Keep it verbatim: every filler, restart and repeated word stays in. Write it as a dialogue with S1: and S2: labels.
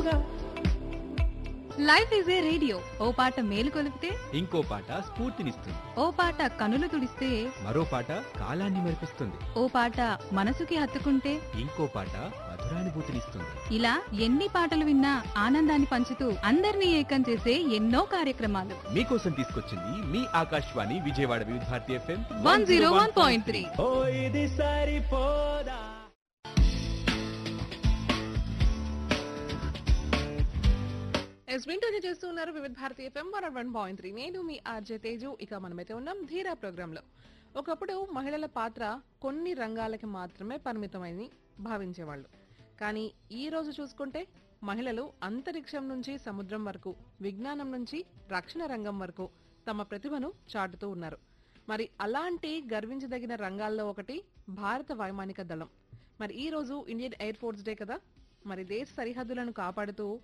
S1: Life is a radio, ఓ పాట మేలు కొలిపితే
S2: ఇంకో పాట స్ఫూర్తినిస్తుంది.
S1: ఓ పాట కనులు తుడిస్తే
S2: మరో పాట కాలాన్ని మెరిపిస్తుంది.
S1: ఓ పాట మనసుకి హత్తుకుంటే
S2: ఇంకో పాట మధురానుభూతినిస్తుంది.
S1: ఇలా ఎన్ని పాటలు విన్నా ఆనందాన్ని పంచుతూ అందరినీ ఏకం చేసే ఎన్నో కార్యక్రమాలు
S2: మీకోసం తీసుకొచ్చింది మీ ఆకాశవాణి విజయవాడ వివిధ Bharati FM
S1: one zero one point three.
S2: ఓ ఇది సరిపోదా.
S3: ఎస్ వింటూనే చేస్తూ ఉన్నారు వివిధ భారతీయ FM one one point three. నేను మీ ఆర్జే తేజు. ఇక మనమైతే ఉన్నాం ధీరా ప్రోగ్రామ్ లో. ఒకప్పుడు మహిళల పాత్ర కొన్ని రంగాలకి మాత్రమే పరిమితమని భావించేవాళ్ళు. కానీ ఈ రోజు చూసుకుంటే మహిళలు అంతరిక్షం నుంచి సముద్రం వరకు, విజ్ఞానం నుంచి రక్షణ రంగం వరకు తమ ప్రతిభను చాటుతూ ఉన్నారు. మరి అలాంటి గర్వించదగిన రంగాల్లో ఒకటి భారత వైమానిక దళం. మరి ఈ రోజు ఇండియన్ ఎయిర్ ఫోర్స్ డే కదా. మరి దేశ సరిహద్దులను కాపాడుతూ